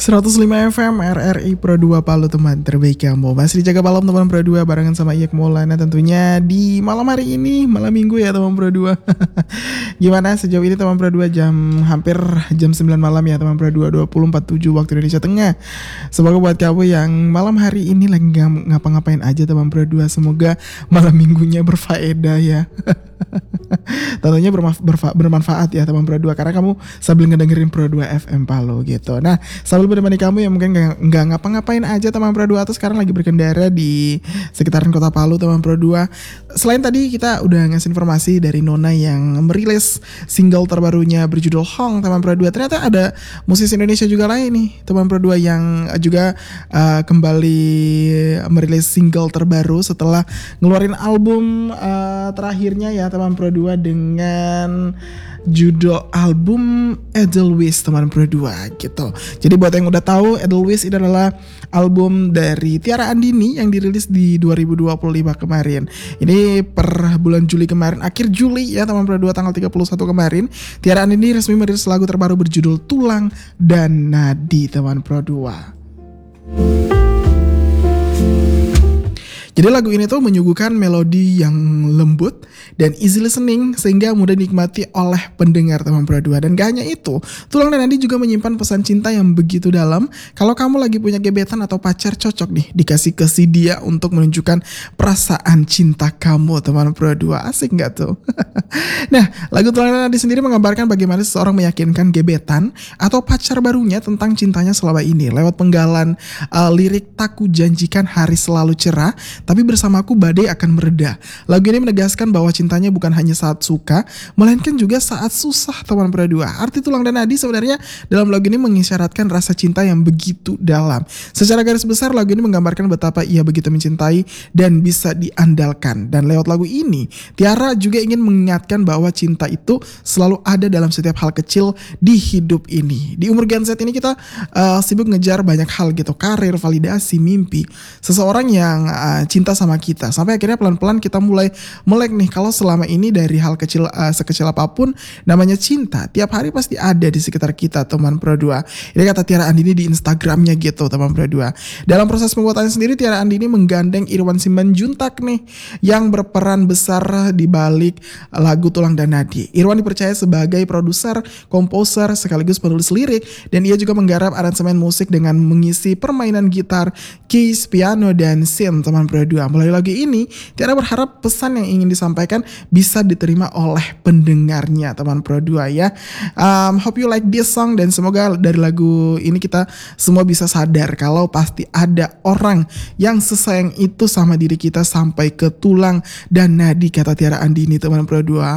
105 FM RRI Pro 2 Palu, teman terbaik kamu. Masih dijaga malam teman Pro 2 barengan sama Iyak Maulana tentunya di malam hari ini, malam minggu ya teman Pro 2. Gimana sejauh ini teman Pro 2, hampir jam 9 malam ya teman Pro 2, 24.7 waktu Indonesia Tengah. Semoga buat kamu yang malam hari ini lagi ngapa-ngapain aja teman Pro 2, semoga malam minggunya berfaedah ya. Tentunya bermanfaat ya teman Pro 2, karena kamu sambil ngedengerin Pro 2 FM Palu gitu. Nah, sambil menemani kamu yang mungkin nggak ngapa-ngapain aja teman Pro 2 atau sekarang lagi berkendara di sekitaran kota Palu teman Pro 2. Selain tadi kita udah ngasih informasi dari Nona yang merilis single terbarunya berjudul Hong teman Pro 2. Ternyata ada musisi Indonesia juga lain nih teman Pro 2 yang juga kembali merilis single terbaru setelah ngeluarin album terakhirnya ya teman Pro 2 dengan judul album Edelweiss teman Pro 2 gitu. Jadi buat yang udah tahu, Edelweiss ini adalah album dari Tiara Andini yang dirilis di 2025 kemarin. Ini per bulan Juli kemarin, akhir Juli ya teman Pro 2, tanggal 31 kemarin, Tiara Andini resmi merilis lagu terbaru berjudul Tulang dan Nadi teman Pro 2. Jadi lagu ini tuh menyuguhkan melodi yang lembut dan easy listening sehingga mudah dinikmati oleh pendengar teman Pro 2. Dan gak hanya itu, Tulang dan Nadi juga menyimpan pesan cinta yang begitu dalam. Kalau kamu lagi punya gebetan atau pacar, cocok nih dikasih ke si dia untuk menunjukkan perasaan cinta kamu teman Pro 2. Asik gak tuh? Nah, lagu Tulang dan Nadi sendiri menggambarkan bagaimana seseorang meyakinkan gebetan atau pacar barunya tentang cintanya selama ini lewat penggalan lirik "Tak kujanjikan hari selalu cerah, tapi bersamaku badai akan mereda." Lagu ini menegaskan bahwa cintanya bukan hanya saat suka, melainkan juga saat susah teman Pro 2. Arti Tulang dan Nadi sebenarnya dalam lagu ini mengisyaratkan rasa cinta yang begitu dalam. Secara garis besar lagu ini menggambarkan betapa ia begitu mencintai dan bisa diandalkan. Dan lewat lagu ini, Tiara juga ingin mengingatkan bahwa cinta itu selalu ada dalam setiap hal kecil di hidup ini. Di umur Gen Z ini kita sibuk ngejar banyak hal gitu, karir, validasi, mimpi. Seseorang yang cinta sama kita, sampai akhirnya pelan-pelan kita mulai melek nih kalau selama ini dari hal kecil sekecil apapun namanya cinta tiap hari pasti ada di sekitar kita teman Pro 2. Ini kata Tiara Andini di Instagramnya gitu teman Pro 2. Dalam proses pembuatannya sendiri, Tiara Andini menggandeng Irwan Simanjuntak nih yang berperan besar di balik lagu Tulang dan Nadi. Irwan dipercaya sebagai produser, komposer sekaligus penulis lirik, dan ia juga menggarap aransemen musik dengan mengisi permainan gitar, keys, piano, dan synth teman Pro 2. Melalui lagu ini, Tiara berharap pesan yang ingin disampaikan bisa diterima oleh pendengarnya teman Pro 2 ya. Hope you like this song, dan semoga dari lagu ini kita semua bisa sadar kalau pasti ada orang yang sesayang itu sama diri kita sampai ke tulang dan nadi, kata Tiara Andini teman Pro 2.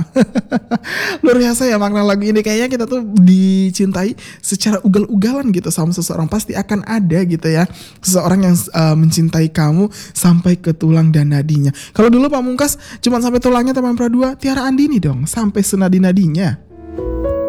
Luar biasa ya makna lagu ini, kayaknya kita tuh dicintai secara ugal-ugalan gitu sama seseorang. Pasti akan ada gitu ya seseorang yang mencintai kamu sampai ke tulang dan nadinya. Kalau dulu Pamungkas cuma sampai tulangnya teman Pro 2, Tiara Andini dong sampai senadi-nadinya.